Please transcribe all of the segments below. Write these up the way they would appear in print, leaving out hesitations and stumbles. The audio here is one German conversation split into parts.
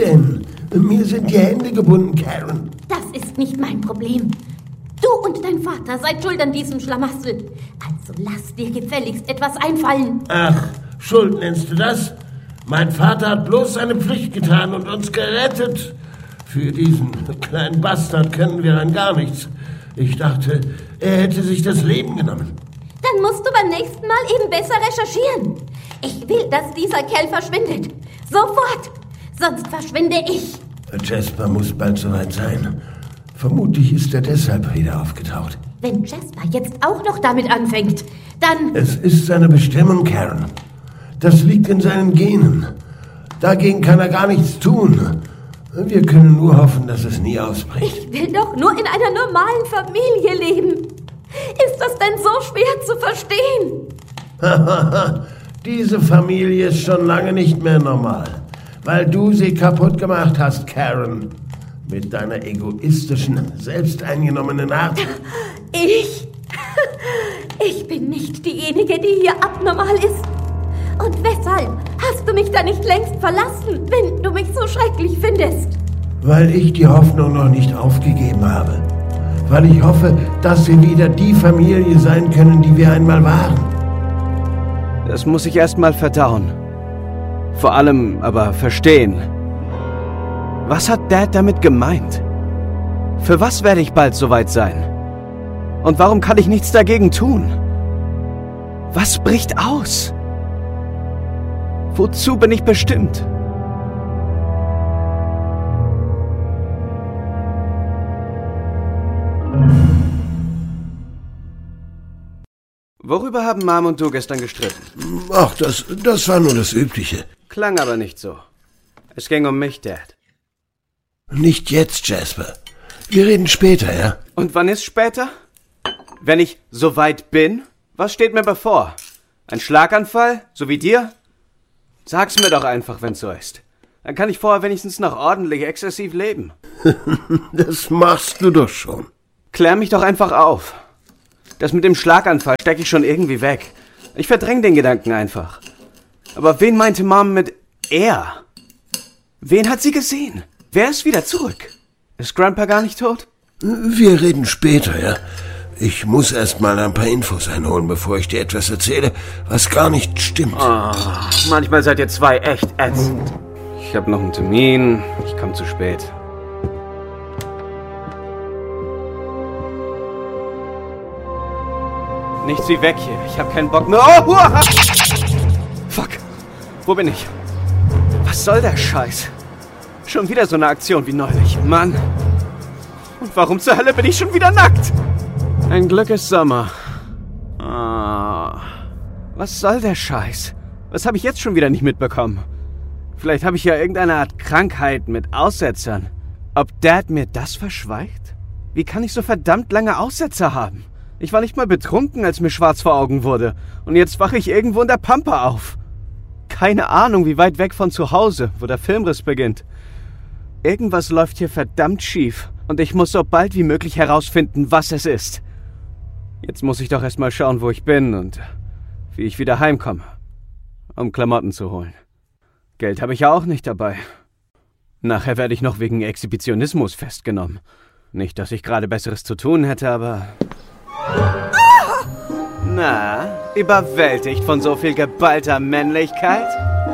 denn? Mir sind die Hände gebunden, Karen. Das ist nicht mein Problem. Du und dein Vater seid schuld an diesem Schlamassel. Also lass dir gefälligst etwas einfallen. Ach, Schuld nennst du das? Mein Vater hat bloß seine Pflicht getan und uns gerettet. Für diesen kleinen Bastard können wir dann gar nichts. Ich dachte, er hätte sich das Leben genommen. Dann musst du beim nächsten Mal eben besser recherchieren. Ich will, dass dieser Kerl verschwindet. Sofort. Sonst verschwinde ich. Jasper muss bald soweit sein. Vermutlich ist er deshalb wieder aufgetaucht. Wenn Jasper jetzt auch noch damit anfängt, dann... Es ist seine Bestimmung, Karen. Das liegt in seinen Genen. Dagegen kann er gar nichts tun. Wir können nur hoffen, dass es nie ausbricht. Ich will doch nur in einer normalen Familie leben. Ist das denn so schwer zu verstehen? Diese Familie ist schon lange nicht mehr normal. Weil du sie kaputt gemacht hast, Karen. Mit deiner egoistischen, selbsteingenommenen Art. Ich? Ich bin nicht diejenige, die hier abnormal ist. Und weshalb hast du mich da nicht längst verlassen, wenn du mich so schrecklich findest? Weil ich die Hoffnung noch nicht aufgegeben habe. Weil ich hoffe, dass wir wieder die Familie sein können, die wir einmal waren. Das muss ich erst mal verdauen. Vor allem aber verstehen. Was hat Dad damit gemeint? Für was werde ich bald soweit sein? Und warum kann ich nichts dagegen tun? Was bricht aus? Wozu bin ich bestimmt? Worüber haben Mom und du gestern gestritten? Ach, das war nur das Übliche. Klang aber nicht so. Es ging um mich, Dad. Nicht jetzt, Jasper. Wir reden später, ja? Und wann ist später? Wenn ich so weit bin? Was steht mir bevor? Ein Schlaganfall? So wie dir? Sag's mir doch einfach, wenn's so ist. Dann kann ich vorher wenigstens noch ordentlich exzessiv leben. Das machst du doch schon. Klär mich doch einfach auf. Das mit dem Schlaganfall stecke ich schon irgendwie weg. Ich verdräng den Gedanken einfach. Aber wen meinte Mom mit er? Wen hat sie gesehen? Wer ist wieder zurück? Ist Grandpa gar nicht tot? Wir reden später, ja? Ich muss erst mal ein paar Infos einholen, bevor ich dir etwas erzähle, was gar nicht stimmt. Oh, manchmal seid ihr zwei echt ätzend. Ich habe noch einen Termin. Ich komme zu spät. Nichts wie weg hier. Ich habe keinen Bock mehr. Oh, huah! Fuck. Wo bin ich? Was soll der Scheiß? Schon wieder so eine Aktion wie neulich. Mann. Und warum zur Hölle bin ich schon wieder nackt? Ein Glück ist Sommer. Oh. Was soll der Scheiß? Was habe ich jetzt schon wieder nicht mitbekommen? Vielleicht habe ich ja irgendeine Art Krankheit mit Aussetzern. Ob Dad mir das verschweigt? Wie kann ich so verdammt lange Aussetzer haben? Ich war nicht mal betrunken, als mir schwarz vor Augen wurde. Und jetzt wache ich irgendwo in der Pampa auf. Keine Ahnung, wie weit weg von zu Hause, wo der Filmriss beginnt. Irgendwas läuft hier verdammt schief. Und ich muss so bald wie möglich herausfinden, was es ist. Jetzt muss ich doch erstmal schauen, wo ich bin und wie ich wieder heimkomme. Um Klamotten zu holen. Geld habe ich ja auch nicht dabei. Nachher werde ich noch wegen Exhibitionismus festgenommen. Nicht, dass ich gerade Besseres zu tun hätte, aber... Na, überwältigt von so viel geballter Männlichkeit?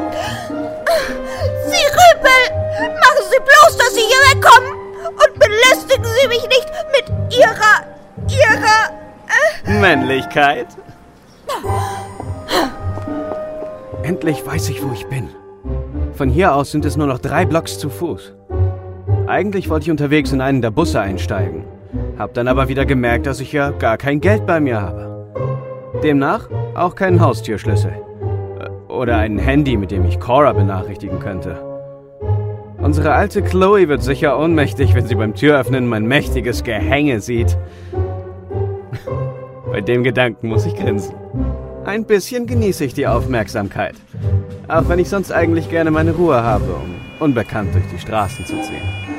Sie Rüpel! Machen Sie bloß, dass Sie hier wegkommen! Und belästigen Sie mich nicht mit Ihrer... Männlichkeit? Endlich weiß ich, wo ich bin. Von hier aus sind es nur noch 3 Blocks zu Fuß. Eigentlich wollte ich unterwegs in einen der Busse einsteigen. Hab dann aber wieder gemerkt, dass ich ja gar kein Geld bei mir habe. Demnach auch keinen Haustürschlüssel. Oder ein Handy, mit dem ich Cora benachrichtigen könnte. Unsere alte Chloe wird sicher ohnmächtig, wenn sie beim Türöffnen mein mächtiges Gehänge sieht. Bei dem Gedanken muss ich grinsen. Ein bisschen genieße ich die Aufmerksamkeit. Auch wenn ich sonst eigentlich gerne meine Ruhe habe, um unbekannt durch die Straßen zu ziehen.